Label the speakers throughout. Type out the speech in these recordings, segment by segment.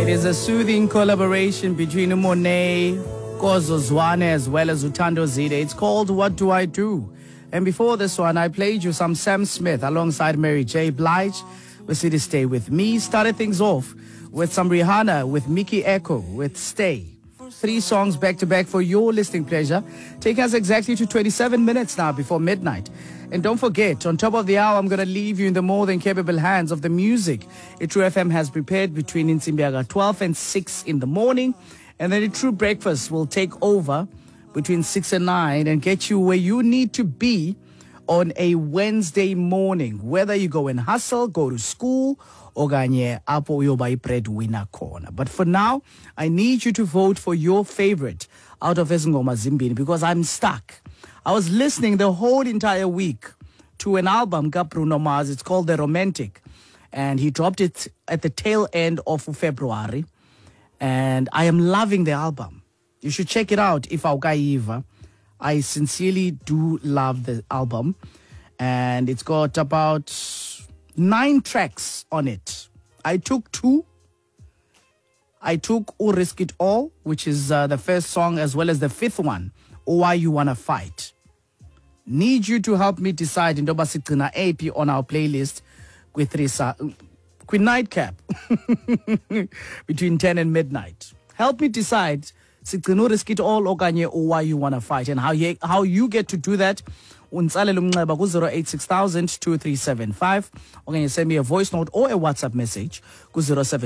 Speaker 1: It is a soothing collaboration between Monet, Kozo Zwane, as well as Utando Zide. It's called What Do I Do? And before this one, I played you some Sam Smith alongside Mary J. Blige with City Stay With Me. Started things off with some Rihanna with Mickey Echo with Stay. 3 songs back to back for your listening pleasure. Take us exactly to 27 minutes now before midnight. And don't forget, on top of the hour, I'm going to leave you in the more than capable hands of the music True FM has prepared between Insimbiaga 12 and 6 in the morning. And then the True Breakfast will take over between 6 and 9 and get you where you need to be on a Wednesday morning. Whether you go and hustle, go to school, or ganye apo yoba breadwinner corner. But for now, I need you to vote for your favorite out of Ezingoma Zimbini because I'm stuck. I was listening the whole entire week to an album, Bruno Mars. It's called The Romantic. And he dropped it at the tail end of February. And I am loving the album. You should check it out if Aukaiva. I sincerely do love the album. And it's got about 9 tracks on it. I took 2. I took O Risk It All, which is the first song, as well as the 5th one, Why You Wanna Fight. Need you to help me decide Ndoba Sitrina AP on our playlist with Queen Nightcap between 10 and midnight. Help me decide Sitrina Risk It All okanye or Why You Wanna Fight, and how you get to do that. Unsalele umnxeba ku 0860002375 okanye send me a voice note or a WhatsApp message ku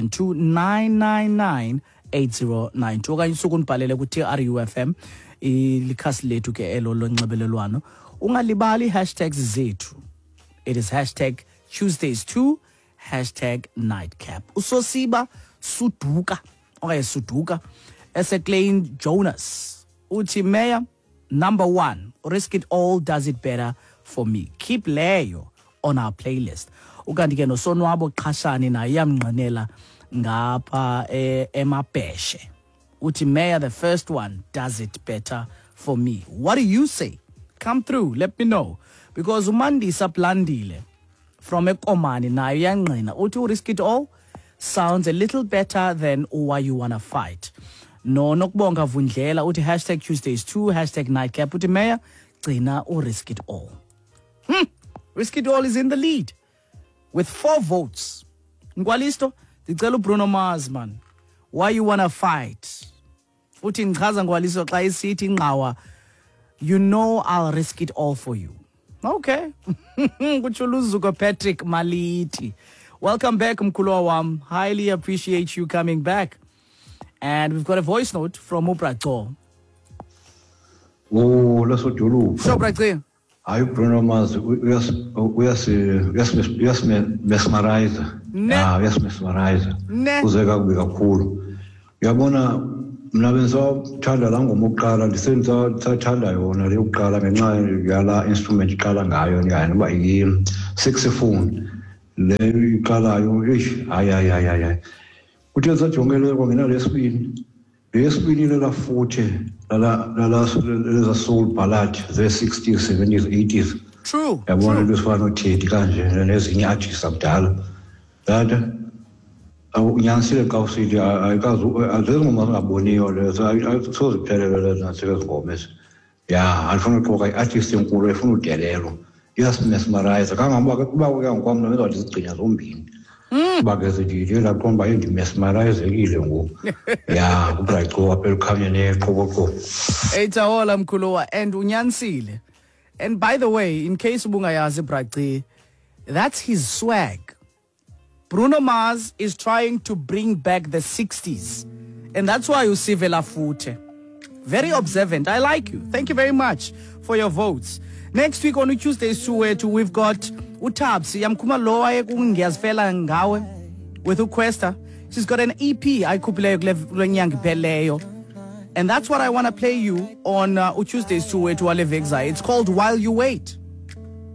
Speaker 1: 0729998092 okanye sukunibhalele ku TRUFM ilikhasi lethu ke elo lonxebelelwano. Ungalibali hashtags zethu. It is hashtag Tuesdays2, hashtag Nightcap. Usosiba Suduka okanye Suduka Eseklein Jonas uthi Mayor number 1, Risk It All does it better for me. Keep leyo on our playlist. Ukanti ke nosonwabo Qhashani na yamnqenela ngapha emabheshe. Uthi Mayor, the first one does it better for me. What do you say? Come through, let me know. Because Umandisa Plandile from Ekomani nayo yanqena uthi Risk It All sounds a little better than Why You Wanna Fight. No, nokubonga Vundlela uthi hashtag Tuesdays2, hashtag Nightcap uthi Mayor gcina Risk It All. Risk It All is in the lead with 4 votes. Ngwalisto dicela Bruno Mars man. Why You Wanna Fight? Uthi ngichaza ngwaliso xa isithi ngqawa, you know I'll risk it all for you. Okay. Kuchuluzuko Patrick Maliti. Welcome back Mkulwa wam. Highly appreciate you coming back. And we've got a voice note from Ubrato.
Speaker 2: Oh, let's go to
Speaker 1: So, Brato.
Speaker 2: I Bruno Mars, we are mesmerize. Yes, mesmerize. Uzeka kakhulu. Yabona mina benzo thanda la ngomuqala lisenza thanda yona le uqala ngenxa yala instrument iqala ngayo yani ba yi saxophone le iqalayo ay uthe sajongele kwangena lesibini la futhe la soul ballad the 60s 70s 80s.
Speaker 1: True.
Speaker 2: Yabona lesifana uThedi kanje nezinye artists abdala that unyanisile xa usithi ayikazi azengoma ngaboniyo lezo ayisoziphelele nasezingoma ya alifuna uqoka iartist enkulu efuna udelelo iyasmesmerize kangaba kuba ngokwami noma izigcinya zombini bake sithi la qomba indimesmerizekile ngoku ya kubright apel khanye neqhoko
Speaker 1: Etawala Mkhulwa and unyanisile. And by the way, in case ubungayazi Brathi, that's his swag. Bruno Mars is trying to bring back the 60s. And that's why you see Vela Fute. Very observant. I like you. Thank you very much for your votes. Next week on Tuesdays 2 we've got Utabsi Yamkuma Loa Ngiyazifela Ngawe with Ukwesta. She's got an EP and that's what I want to play you on Tuesdays 2 to Alevegza. It's called While You Wait.